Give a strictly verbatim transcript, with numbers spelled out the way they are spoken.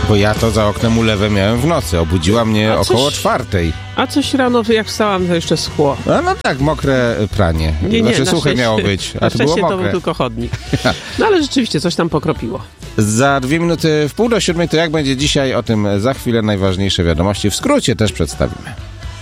Bo ja to za oknem ulewę miałem w nocy. Obudziła mnie A około coś- czwartej. A coś rano, jak wstałam, to jeszcze schło. No, no tak, mokre pranie. Nie, nie, znaczy na suche szczęście- miało być, Na a to było szczęście to był mokre. tylko chodnik. No ale rzeczywiście, coś tam pokropiło. Za dwie minuty w pół do siódmej to jak będzie dzisiaj, o tym za chwilę najważniejsze wiadomości. W skrócie też przedstawimy.